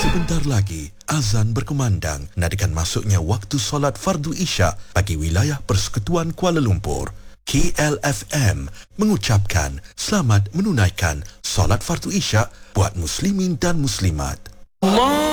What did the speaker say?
Sebentar lagi, azan berkumandang nadikan masuknya waktu solat fardu Isyak bagi wilayah Persekutuan Kuala Lumpur. KLFM mengucapkan selamat menunaikan solat fardu Isyak buat muslimin dan muslimat.